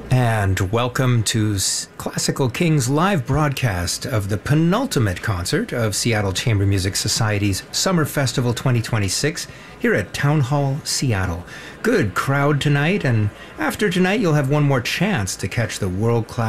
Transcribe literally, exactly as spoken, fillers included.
And welcome to Classical Kings live broadcast of the penultimate concert of Seattle Chamber Music Society's Summer Festival twenty twenty-six here at Town Hall, Seattle. Good crowd tonight, and after tonight you'll have one more chance to catch the world-class